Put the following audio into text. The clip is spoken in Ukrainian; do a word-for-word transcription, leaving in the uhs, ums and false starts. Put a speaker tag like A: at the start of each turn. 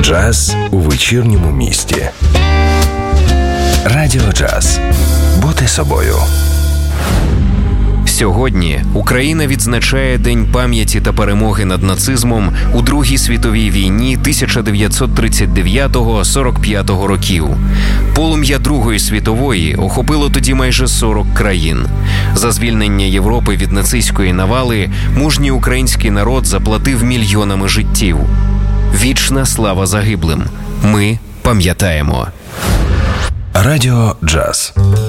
A: Джаз у вечірньому місті. Радіо Джаз. Бути собою.
B: Сьогодні Україна відзначає День пам'яті та перемоги над нацизмом у Другій світовій війні тисяча дев'ятсот тридцять дев'ятого - сорок п'ятого років. Полум'я Другої світової охопило тоді майже сорок країн. За звільнення Європи від нацистської навали мужній український народ заплатив мільйонами життів. Вічна слава загиблим. Ми пам'ятаємо.
A: Радіо Джаз.